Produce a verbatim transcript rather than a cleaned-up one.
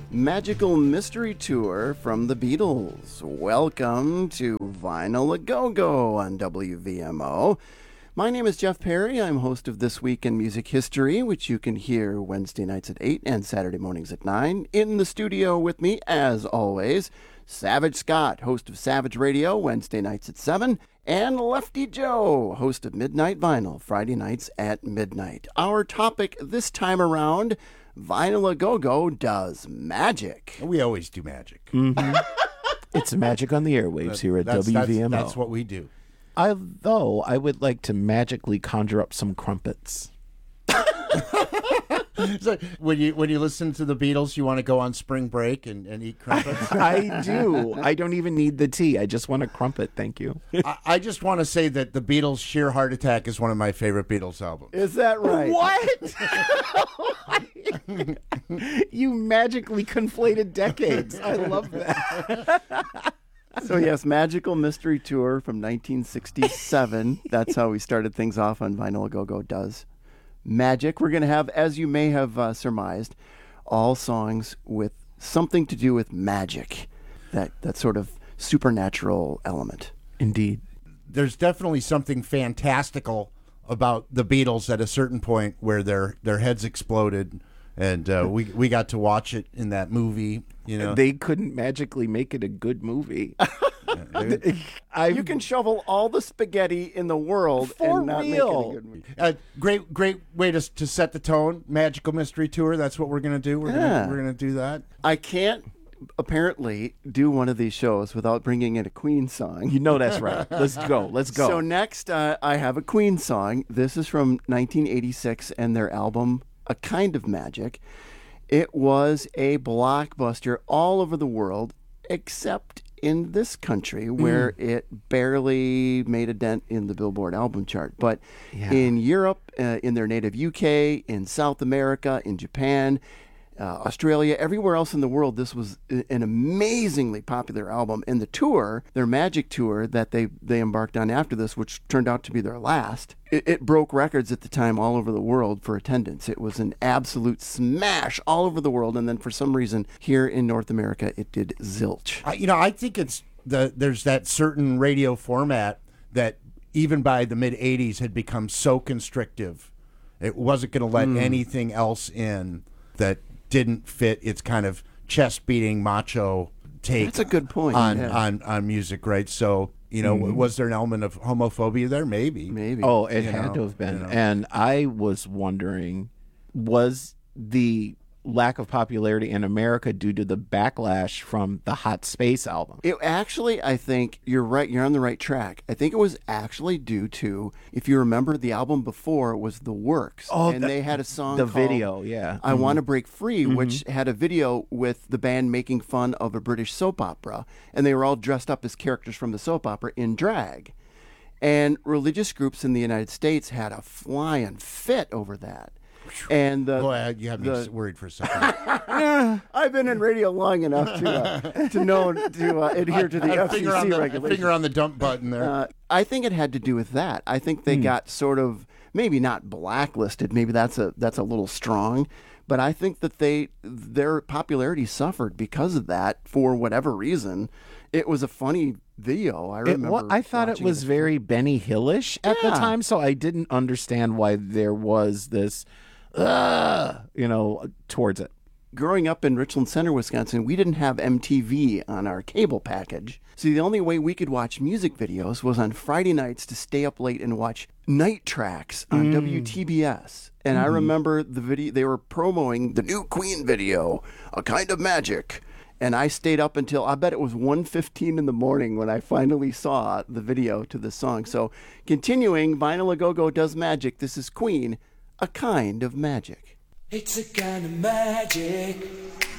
Magical Mystery Tour from the Beatles. Welcome to Vinyl A Go-Go on W V M O. My name is Jeff Perry. I'm host of This Week in Music History, which you can hear Wednesday nights at eight and Saturday mornings at nine. In the studio with me, as always, Savage Scott, host of Savage Radio, Wednesday nights at seven, and Lefty Joe, host of Midnight Vinyl, Friday nights at midnight. Our topic this time around, Vinyl A Go-Go does magic. We always do magic. Mm-hmm. It's magic on the airwaves That- here at that's, W V M O. That's, that's what we do. I, though, I would like to magically conjure up some crumpets. So when you when you listen to the Beatles, you want to go on spring break and, and eat crumpets? I do. I don't even need the tea. I just want a crumpet. Thank you. I, I just want to say that the Beatles' Sheer Heart Attack is one of my favorite Beatles albums. Is that right? What? You magically conflated decades. I love that. So yes, Magical Mystery Tour from nineteen sixty-seven. That's how we started things off on Vinyl A Go-Go does magic. We're going to have, as you may have uh, surmised, all songs with something to do with magic, that, that sort of supernatural element. Indeed. There's definitely something fantastical about the Beatles at a certain point where their their heads exploded, and uh, we we got to watch it in that movie. You know, They couldn't magically make it a good movie. I, You can shovel all the spaghetti in the world For and not real. make it a good movie. Uh, great, great way to to set the tone. Magical Mystery Tour. That's what we're gonna do. We're Yeah. gonna we're gonna do that. I can't apparently do one of these shows without bringing in a Queen song. You know that's right. Let's go. Let's go. So next, uh, I have a Queen song. This is from nineteen eighty-six and their album A Kind of Magic. It was a blockbuster all over the world, except in this country where mm. it barely made a dent in the Billboard album chart. But Yeah. in Europe, uh, in their native U K, in South America, in Japan, Uh, Australia, everywhere else in the world, this was an amazingly popular album. And the tour, their Magic Tour that they, they embarked on after this, which turned out to be their last, it, it broke records at the time all over the world for attendance. It was an absolute smash all over the world. And then for some reason, here in North America, it did zilch. I, you know, I think it's the there's that certain radio format that even by the mid eighties had become so constrictive. It wasn't going to let mm. anything else in that didn't fit its kind of chest-beating macho take. That's a good point. on yeah. on, on music, right? So, you know, mm-hmm. was there an element of homophobia there? Maybe. Maybe. Oh, it You had know, to have been. you know. And I was wondering, was the lack of popularity in America due to the backlash from the Hot Space album? It actually, I think you're right. You're on the right track. I think it was actually due to, if you remember, the album before was The Works, Oh, and the- they had a song The called video, yeah. I Mhm. Want to Break Free, Mhm. which had a video with the band making fun of a British soap opera, and they were all dressed up as characters from the soap opera in drag. And religious groups in the United States had a flying fit over that. And the, Boy, I- you have me the- worried for a second. I've been in radio long enough to uh, to know to uh, adhere to the I F C C finger on the, regulations. finger on the dump button there. Uh, I think it had to do with that. I think they Hmm. got sort of maybe not blacklisted. Maybe that's a that's a little strong, but I think that they their popularity suffered because of that for whatever reason. It was a funny video. I It remember. wa- I thought it watching was very Benny Hillish at the Yeah. time, so I didn't understand why there was this, uh, you know, towards it. Growing up in Richland Center, Wisconsin, we didn't have M T V on our cable package. So the only way we could watch music videos was on Friday nights to stay up late and watch night tracks on W T B S. And I remember the video, they were promoting the new Queen video, A Kind of Magic. And I stayed up until, I bet it was one fifteen in the morning when I finally saw the video to the song. So continuing, Vinyl A Go-Go does magic. This is Queen, A Kind of Magic. It's a kind of magic.